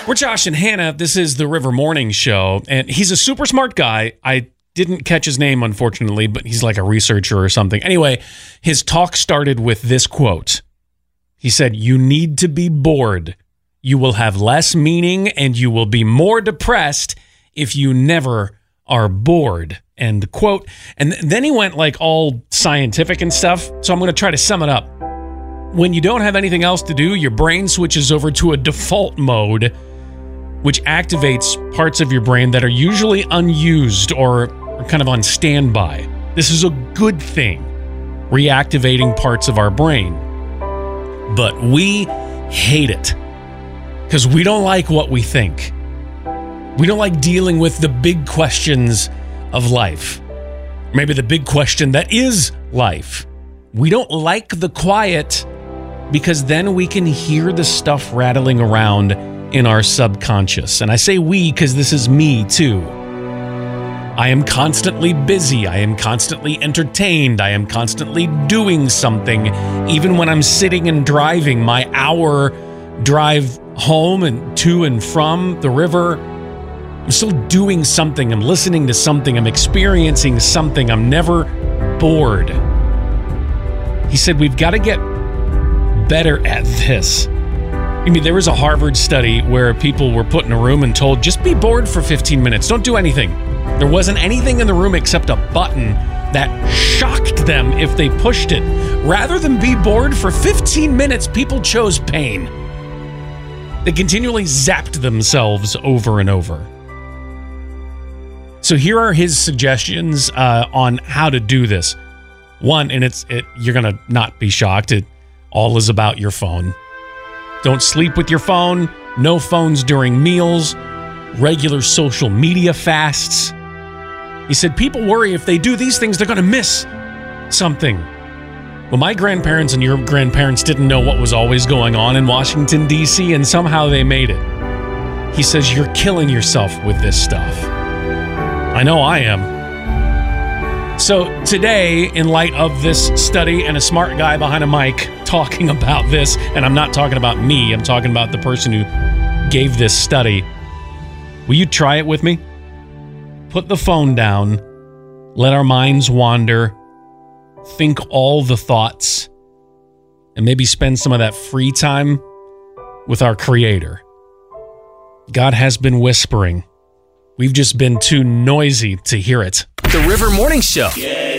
We're Josh and Hannah. This is the River Morning Show, and he's a super smart guy. I didn't catch his name, unfortunately, but he's like a researcher or something. Anyway, his talk started with this quote. He said, "You need to be bored. You will have less meaning, and you will be more depressed if you never are bored." End quote. And then he went like all scientific and stuff, so I'm going to try to sum it up. When you don't have anything else to do, your brain switches over to a default mode, which activates parts of your brain that are usually unused or kind of on standby. This is a good thing, reactivating parts of our brain. But we hate it because we don't like what we think. We don't like dealing with the big questions of life. Maybe the big question that is life. We don't like the quiet because then we can hear the stuff rattling around in our subconscious. And I say we because this is me too. I am constantly busy. I am constantly entertained. I am constantly doing something. Even when I'm sitting and driving my hour drive home and to and from the river, I'm still doing something. I'm listening to something. I'm experiencing something. I'm never bored. He said, we've got to get better at this. I mean, there was a Harvard study where people were put in a room and told, just be bored for 15 minutes. Don't do anything. There wasn't anything in the room except a button that shocked them if they pushed it. Rather than be bored for 15 minutes, people chose pain. They continually zapped themselves over and over. So here are his suggestions on how to do this. One, and you're going to not be shocked. It all is about your phone. Don't sleep with your phone. No phones during meals. Regular social media fasts. He said people worry if they do these things, they're going to miss something. Well, my grandparents and your grandparents didn't know what was always going on in Washington, D.C., and somehow they made it. He says you're killing yourself with this stuff. I know I am. So today, in light of this study and a smart guy behind a mic talking about this, and I'm not talking about me, I'm talking about the person who gave this study, will you try it with me? Put the phone down, let our minds wander, think all the thoughts, and maybe spend some of that free time with our Creator. God has been whispering. We've just been too noisy to hear it. The River Morning Show. Yeah.